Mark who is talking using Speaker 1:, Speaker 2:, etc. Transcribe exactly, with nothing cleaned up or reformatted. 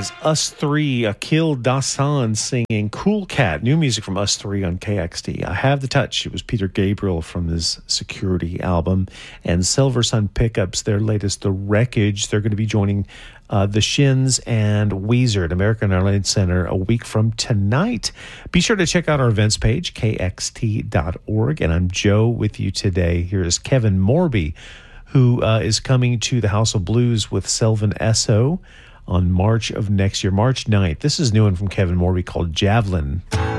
Speaker 1: is Us Three, Akil Dasan singing Cool Cat, new music from Us Three on K X T. I Have the Touch, it was Peter Gabriel from his Security album, and Silver Sun Pickups, their latest, The Wreckage. They're going to be joining uh, The Shins and Weezer at American Airlines Center a week from tonight. Be sure to check out our events page, K X T dot org, and I'm Joe with you today. Here is Kevin Morby, who uh, is coming to the House of Blues with Selvin Esso on March of next year, March ninth. This is new one from Kevin Morby called Javelin.